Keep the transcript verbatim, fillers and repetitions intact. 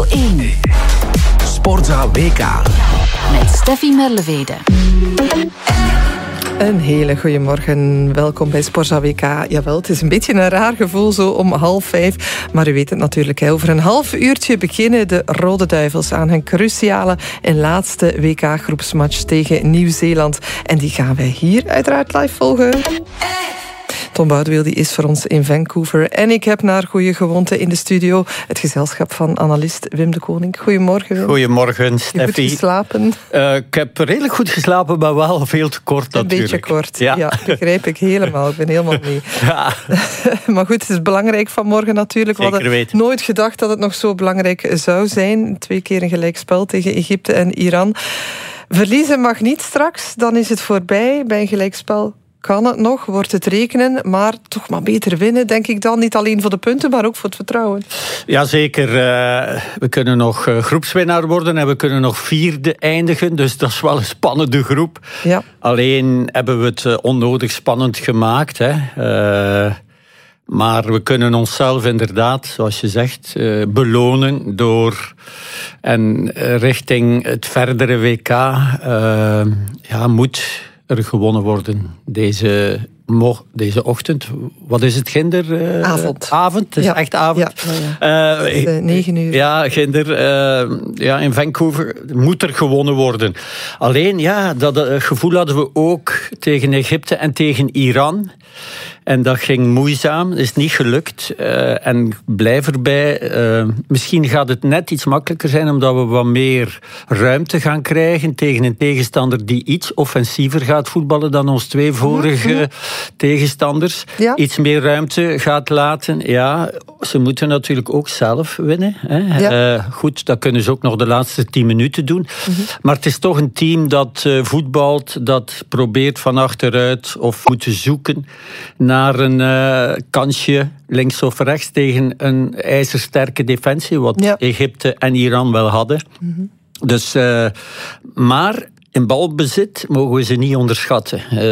één. Sportza W K. Met Steffi Merlevede. Een hele goede morgen. Welkom bij Sportza W K. Jawel, het is een beetje een raar gevoel zo om half vijf. Maar u weet het natuurlijk. Hè. Over een half uurtje beginnen de Rode Duivels aan hun cruciale en laatste W K-groepsmatch tegen Nieuw-Zeeland. En die gaan wij hier uiteraard live volgen. Tom Boudeweel die is voor ons in Vancouver. En ik heb naar goede gewoonte in de studio het gezelschap van analist Wim de Koning. Goedemorgen, Wim. Goedemorgen, Steffi. Goed geslapen? Uh, ik heb redelijk goed geslapen, maar wel veel te kort een natuurlijk. Een beetje kort, ja. ja. Begrijp ik helemaal. Ik ben helemaal mee. Ja. Maar goed, het is belangrijk vanmorgen natuurlijk. We Zeker hadden weten. nooit gedacht dat het nog zo belangrijk zou zijn. Twee keer een gelijkspel tegen Egypte en Iran. Verliezen mag niet straks, dan is het voorbij. Bij een gelijkspel kan het nog, wordt het rekenen, maar toch maar beter winnen, denk ik dan. Niet alleen voor de punten, maar ook voor het vertrouwen. Jazeker. Uh, we kunnen nog uh, groepswinnaar worden en we kunnen nog vierde eindigen. Dus dat is wel een spannende groep. Ja. Alleen hebben we het uh, onnodig spannend gemaakt. Hè. Uh, maar we kunnen onszelf inderdaad, zoals je zegt, uh, belonen door en uh, richting het verdere W K uh, ja, moet er gewonnen worden deze, mo- deze ochtend. Wat is het, ginder? Uh, avond. Avond, het is ja. echt avond. Ja, ja, ja. Uh, het is uh, negen uur. Ja, ginder. Uh, ja, in Vancouver moet er gewonnen worden. Alleen, ja, dat uh, gevoel hadden we ook tegen Egypte en tegen Iran. En dat ging moeizaam, is niet gelukt. Uh, en ik blijf erbij. Uh, misschien gaat het net iets makkelijker zijn, omdat we wat meer ruimte gaan krijgen tegen een tegenstander die iets offensiever gaat voetballen dan ons twee vorige mm-hmm. tegenstanders. Ja. Iets meer ruimte gaat laten. Ja, ze moeten natuurlijk ook zelf winnen. Hè. Ja. Uh, goed, dat kunnen ze ook nog de laatste tien minuten doen. Mm-hmm. Maar het is toch een team dat uh, voetbalt, dat probeert van achteruit of moet zoeken naar een uh, kansje links of rechts tegen een ijzersterke defensie, wat ja. Egypte en Iran wel hadden. Mm-hmm. Dus, uh, maar in balbezit mogen we ze niet onderschatten. Uh,